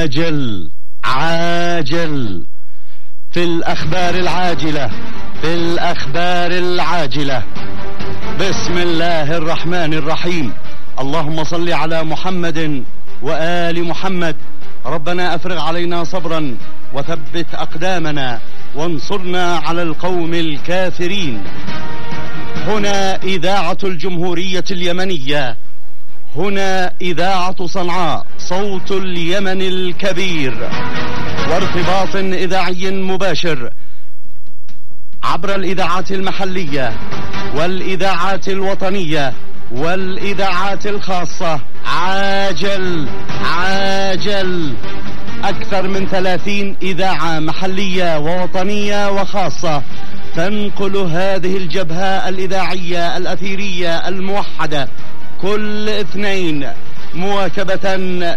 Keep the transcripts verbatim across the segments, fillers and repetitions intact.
عاجل عاجل في الأخبار العاجلة في الأخبار العاجلة. بسم الله الرحمن الرحيم. اللهم صل على محمد وآل محمد. ربنا أفرغ علينا صبرا وثبت أقدامنا وانصرنا على القوم الكافرين. هنا إذاعة الجمهورية اليمنية، هنا إذاعة صنعاء صوت اليمن الكبير، وارتباط إذاعي مباشر عبر الإذاعات المحلية والإذاعات الوطنية والإذاعات الخاصة. عاجل عاجل أكثر من ثلاثين إذاعة محلية ووطنية وخاصة تنقل هذه الجبهة الإذاعية الأثيرية الموحدة كل اثنين، مواكبة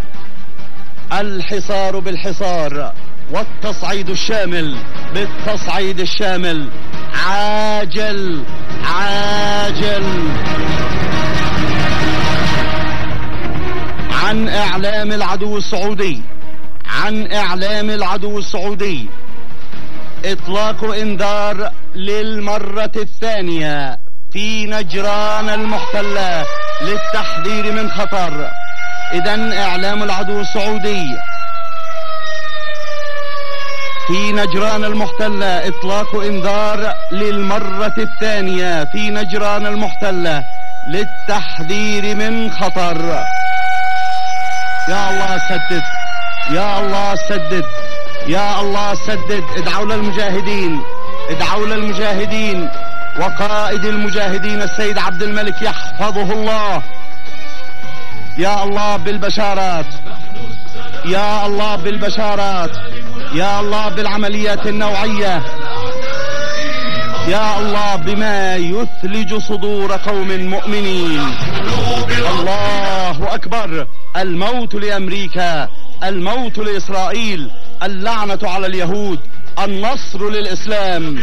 الحصار بالحصار والتصعيد الشامل بالتصعيد الشامل. عاجل عاجل عن إعلام العدو السعودي عن إعلام العدو السعودي إطلاق إنذار للمرة الثانية في نجران المحتلة للتحذير من خطر. إذن إعلام العدو السعودي في نجران المحتلة إطلاق إنذار للمرة الثانية في نجران المحتلة للتحذير من خطر. يا الله سدد، يا الله سدد، يا الله سدد. ادعوا للمجاهدين، ادعوا للمجاهدين وقائد المجاهدين السيد عبد الملك يحفظه الله. يا الله بالبشارات، يا الله بالبشارات، يا الله بالعمليات النوعية، يا الله بما يثلج صدور قوم مؤمنين. الله أكبر. الموت لأمريكا، الموت لإسرائيل، اللعنة على اليهود، النصر للإسلام.